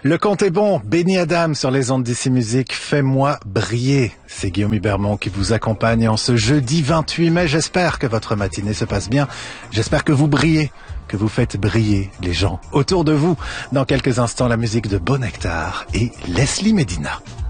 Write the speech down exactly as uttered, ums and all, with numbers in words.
Le compte est bon, Benny Adam sur les ondes d'Ici Musique, fais-moi briller. C'est Guillaume Hubermont qui vous accompagne en ce jeudi vingt-huit mai. J'espère que votre matinée se passe bien. J'espère que vous brillez, que vous faites briller les gens autour de vous. Dans quelques instants, la musique de Bon Nectar et Leslie Medina.